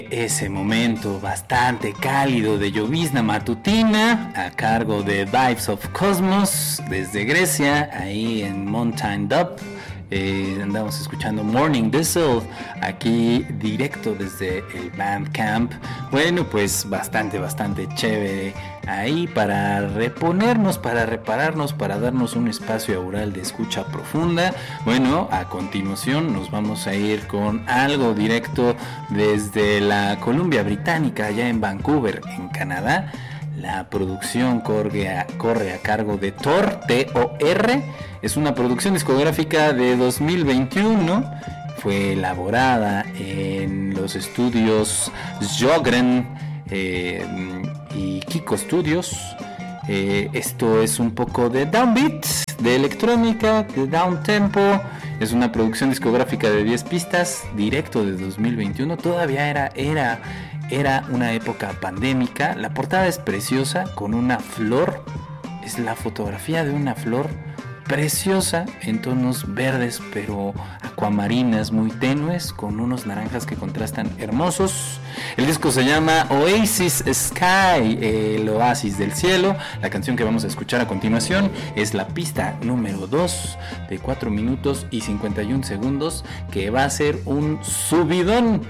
Ese momento bastante cálido de llovizna matutina a cargo de Vibes of Cosmos desde Grecia, ahí en Mountain Dub. Andamos escuchando Morning Diesel aquí directo desde el Bandcamp. Bueno, pues bastante chévere ahí para reponernos, para repararnos, para darnos un espacio aural de escucha profunda. Bueno, a continuación nos vamos a ir con algo directo desde la Columbia Británica, allá en Vancouver, en Canadá. La producción corre a cargo de Tor, T-O-R. Es una producción discográfica de 2021. Fue elaborada en los estudios Jogren y Kiko Studios. Esto es un poco de downbeat, de electrónica, de downtempo. Es una producción discográfica de 10 pistas, directo de 2021. Todavía era una época pandémica. La portada es preciosa, con una flor. Es la fotografía de una flor preciosa en tonos verdes pero acuamarinas muy tenues, con unos naranjas que contrastan hermosos. El disco se llama Oasis Sky, el oasis del cielo. La canción que vamos a escuchar a continuación es la pista número 2 de 4 minutos y 51 segundos, que va a ser un subidón.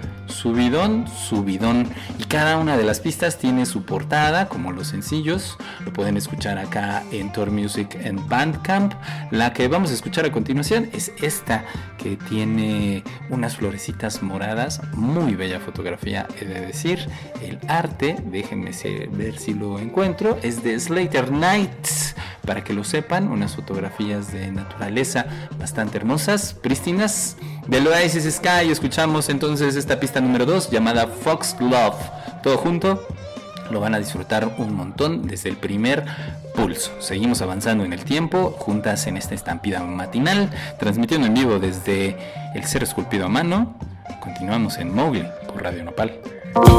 Y cada una de las pistas tiene su portada, como los sencillos. Lo pueden escuchar acá en Tor Music en Bandcamp. La que vamos a escuchar a continuación es esta, que tiene unas florecitas moradas. Muy bella fotografía, he de decir. El arte, déjenme ver si lo encuentro, es de Slater Knight. Para que lo sepan, unas fotografías de naturaleza bastante hermosas, prístinas. Del Oasis Sky escuchamos entonces esta pista número 2 llamada Foxglove. Todo junto, lo van a disfrutar un montón desde el primer pulso. Seguimos avanzando en el tiempo, juntas en esta estampida matinal, transmitiendo en vivo desde el Cerro Esculpido a Mano. Continuamos en Mowgli por Radio Nopal.